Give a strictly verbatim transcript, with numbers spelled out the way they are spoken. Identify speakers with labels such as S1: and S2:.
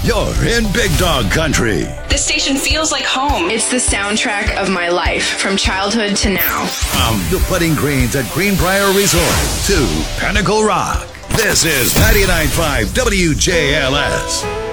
S1: You're in Big Dog Country.
S2: This station feels like home.
S3: It's the soundtrack of my life, from childhood to now.
S1: From the Putting Greens at Greenbrier Resort to Pinnacle Rock. This is ninety-nine point five W J L S.